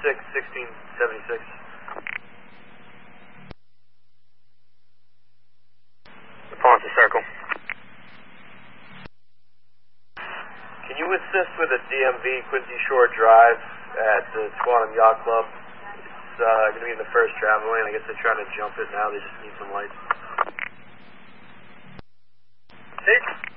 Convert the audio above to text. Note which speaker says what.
Speaker 1: 1676.
Speaker 2: Ponce Circle.
Speaker 1: Can you assist with a DMV Quincy Shore Drive at the Squantum Yacht Club? It's going to be in the first travel lane. I guess they're trying to jump it now. They just need some lights.
Speaker 2: Six.